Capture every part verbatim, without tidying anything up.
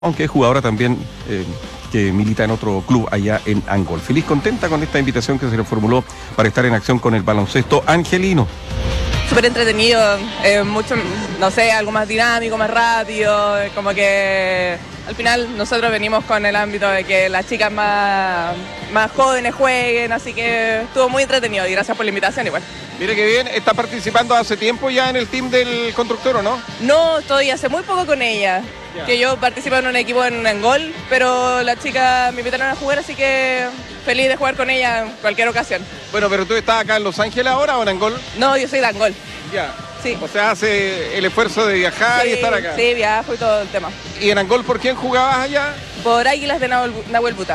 aunque es jugadora también eh, que milita en otro club allá en Angol. Feliz, contenta con esta invitación que se le formuló para estar en acción con el baloncesto angelino. Súper entretenido, eh, mucho, no sé, algo más dinámico, más rápido, eh, como que al final nosotros venimos con el ámbito de que las chicas más, más jóvenes jueguen, así que estuvo muy entretenido y gracias por la invitación igual. Mire que bien, está participando hace tiempo ya en el team del constructor, ¿o no? No, estoy hace muy poco con ella, yeah. Que yo participo en un equipo en Angol, pero las chicas me invitaron a jugar, así que feliz de jugar con ella en cualquier ocasión. Bueno, pero ¿tú estás acá en Los Ángeles ahora o en Angol? No, yo soy de Angol. Ya. Sí. O sea, hace el esfuerzo de viajar sí, y estar acá. Sí, viajo y todo el tema. ¿Y en Angol por quién jugabas allá? Por Águilas de Nahuel Buta.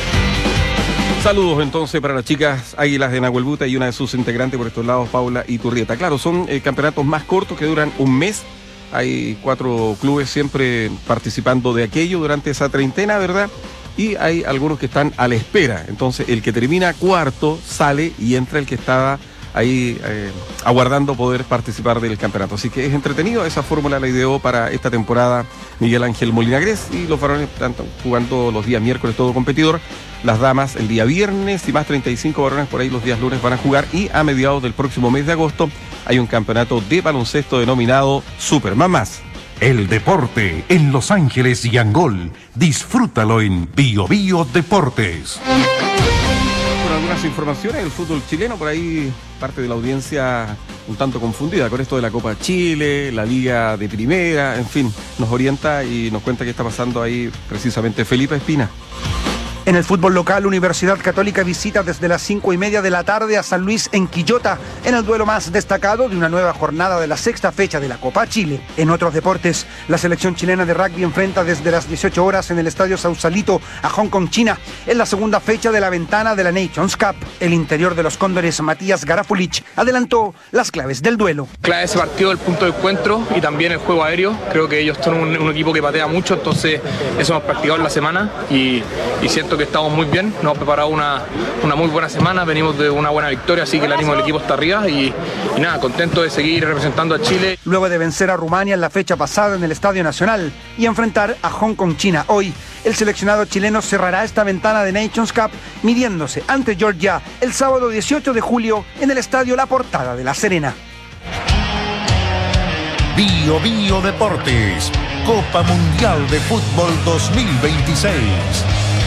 Saludos entonces para las chicas Águilas de Nahuel Buta y una de sus integrantes por estos lados, Paula Iturrieta. Claro, son eh, campeonatos más cortos que duran un mes. Hay cuatro clubes siempre participando de aquello durante esa treintena, ¿verdad? Y hay algunos que están a la espera. Entonces, el que termina cuarto sale y entra el que estaba ahí eh, aguardando poder participar del campeonato. Así que es entretenido, esa fórmula la ideó para esta temporada Miguel Ángel Molinagres, y los varones están jugando los días miércoles todo competidor, las damas el día viernes y más treinta y cinco varones por ahí los días lunes van a jugar, y a mediados del próximo mes de agosto hay un campeonato de baloncesto denominado Supermamás. El deporte en Los Ángeles y Angol, disfrútalo en Bio Bio Deportes. Con algunas informaciones del fútbol chileno, por ahí parte de la audiencia un tanto confundida con esto de la Copa Chile, la Liga de Primera, en fin, nos orienta y nos cuenta qué está pasando ahí precisamente Felipe Espina. En el fútbol local, Universidad Católica visita desde las cinco y media de la tarde a San Luis en Quillota, en el duelo más destacado de una nueva jornada de la sexta fecha de la Copa Chile. En otros deportes, la selección chilena de rugby enfrenta desde las dieciocho horas en el Estadio Sausalito a Hong Kong, China, en la segunda fecha de la ventana de la Nations Cup. El interior de los Cóndores, Matías Garafulich, adelantó las claves del duelo. Clave ese partido, el punto de encuentro y también el juego aéreo. Creo que ellos son un, un equipo que patea mucho, entonces eso hemos practicado en la semana y, y siento que estamos muy bien, nos hemos preparado una, una muy buena semana, venimos de una buena victoria, así que el ánimo del equipo está arriba y, y nada, contento de seguir representando a Chile. Luego de vencer a Rumania en la fecha pasada en el Estadio Nacional y enfrentar a Hong Kong, China hoy, el seleccionado chileno cerrará esta ventana de Nations Cup midiéndose ante Georgia el sábado dieciocho de julio en el Estadio La Portada de La Serena. Bio Bio Deportes, Copa Mundial de Fútbol dos mil veintiséis.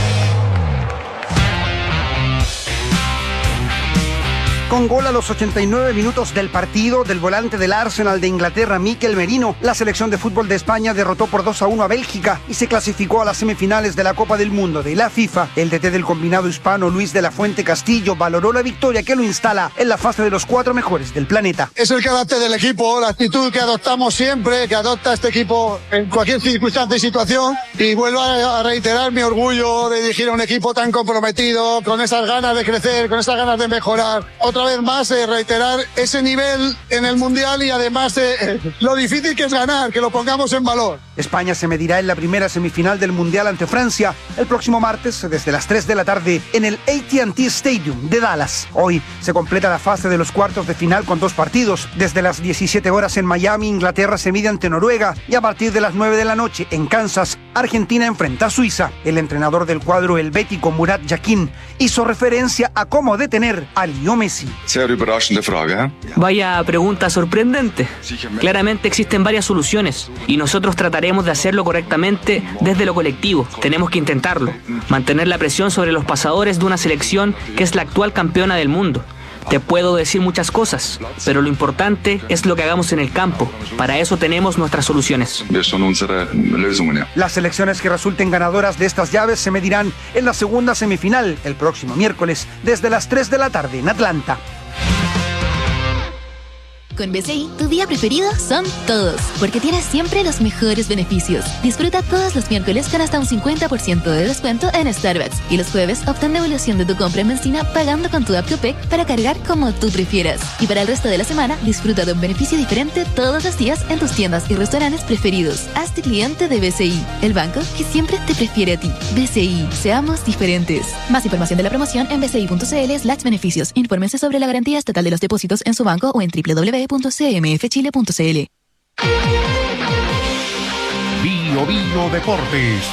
Con gol a los ochenta y nueve minutos del partido del volante del Arsenal de Inglaterra, Mikel Merino, la selección de fútbol de España derrotó por dos a uno a Bélgica y se clasificó a las semifinales de la Copa del Mundo de la FIFA. El D T del combinado hispano, Luis de la Fuente Castillo, valoró la victoria que lo instala en la fase de los cuatro mejores del planeta. Es el carácter del equipo, la actitud que adoptamos siempre, que adopta este equipo en cualquier circunstancia y situación, y vuelvo a reiterar mi orgullo de dirigir a un equipo tan comprometido, con esas ganas de crecer, con esas ganas de mejorar. Otra vez más eh, reiterar ese nivel en el Mundial y además eh, lo difícil que es ganar, que lo pongamos en valor. España se medirá en la primera semifinal del Mundial ante Francia el próximo martes desde las tres de la tarde en el A T and T Stadium de Dallas. Hoy se completa la fase de los cuartos de final con dos partidos. Desde las diecisiete horas en Miami, Inglaterra se mide ante Noruega, y a partir de las nueve de la noche en Kansas, Argentina enfrenta a Suiza. El entrenador del cuadro helvético, Murat Yakin, hizo referencia a cómo detener a Leo Messi. Vaya pregunta sorprendente. Claramente existen varias soluciones y nosotros trataremos de hacerlo correctamente desde lo colectivo. Tenemos que intentarlo. Mantener la presión sobre los pasadores de una selección que es la actual campeona del mundo. Te puedo decir muchas cosas, pero lo importante es lo que hagamos en el campo. Para eso tenemos nuestras soluciones. Las selecciones que resulten ganadoras de estas llaves se medirán en la segunda semifinal el próximo miércoles desde las tres de la tarde en Atlanta. Con B C I, tu día preferido son todos, porque tienes siempre los mejores beneficios. Disfruta todos los miércoles con hasta un cincuenta por ciento de descuento en Starbucks, y los jueves obtén devolución de tu compra en benzina pagando con tu app Copec para cargar como tú prefieras. Y para el resto de la semana, disfruta de un beneficio diferente todos los días en tus tiendas y restaurantes preferidos. Hazte cliente de B C I, el banco que siempre te prefiere a ti. B C I, seamos diferentes. Más información de la promoción en bci.cl slash beneficios. Infórmense sobre la garantía estatal de los depósitos en su banco o en w w w punto c m f chile punto c l. Bio Bio Deportes.